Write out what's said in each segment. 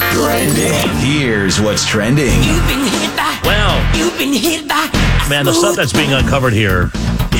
Here's what's trending. Man, the stuff that's being uncovered here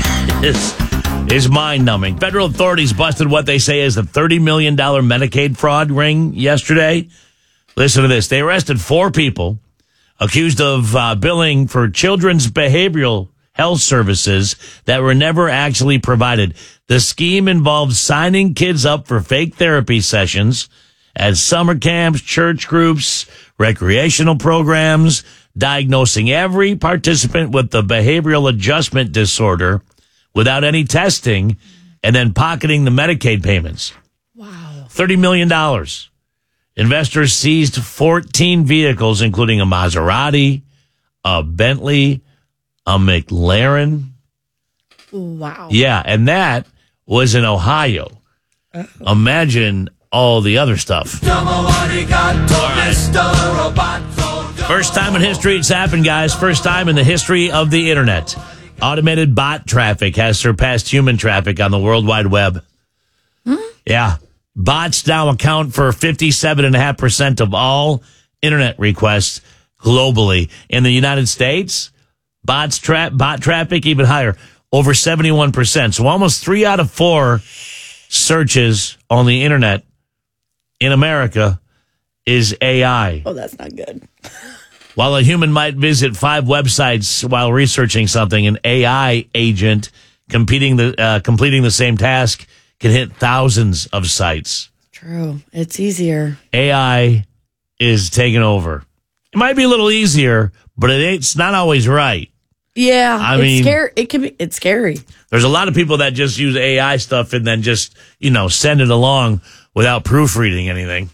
is mind-numbing. Federal authorities busted what they say is a $30 million Medicaid fraud ring yesterday. Listen to this. They arrested 4 people accused of billing for children's behavioral health services that were never actually provided. The scheme involved signing kids up for fake therapy sessions at summer camps, church groups, recreational programs, diagnosing every participant with the behavioral adjustment disorder without any testing, and then pocketing the Medicaid payments. Wow. $30 million. Investors seized 14 vehicles, including a Maserati, a Bentley, a McLaren. Wow. Yeah, and that was in Ohio. Imagine all the other stuff. All right. First time in history it's happened, guys. First time in the history of the internet. Automated bot traffic has surpassed human traffic on the World Wide Web. Yeah. Bots now account for 57.5% of all internet requests globally. In the United States, bot traffic even higher, over 71%. So almost 3 out of 4 searches on the internet in America is AI. Oh, that's not good. While a human might visit 5 websites while researching something, an AI agent completing the same task can hit thousands of sites. True. It's easier. AI is taking over. It might be a little easier, but it's not always right. Yeah. I mean, it's scary. There's a lot of people that just use AI stuff and then just, send it along without proofreading anything.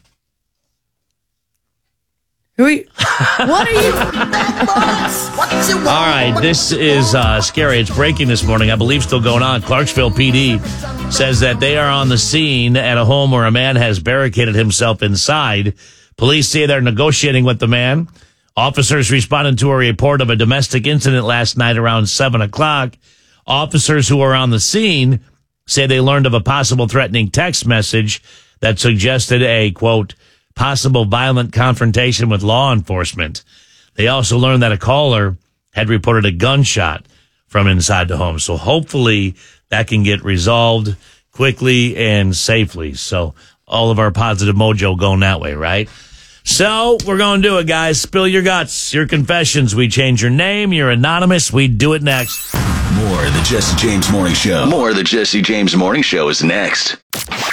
What are you? All right, this is scary. It's breaking this morning. I believe still going on. Clarksville PD says that they are on the scene at a home where a man has barricaded himself inside. Police say they're negotiating with the man. Officers responded to a report of a domestic incident last night around 7 o'clock. Officers who were on the scene say they learned of a possible threatening text message that suggested a, quote, possible violent confrontation with law enforcement. They also learned that a caller had reported a gunshot from inside the home. So hopefully that can get resolved quickly and safely. So all of our positive mojo going that way, right? So we're going to do it, guys. Spill your guts, your confessions. We change your name. You're anonymous. We do it next. More of the Jesse James Morning Show. More of the Jesse James Morning Show is next.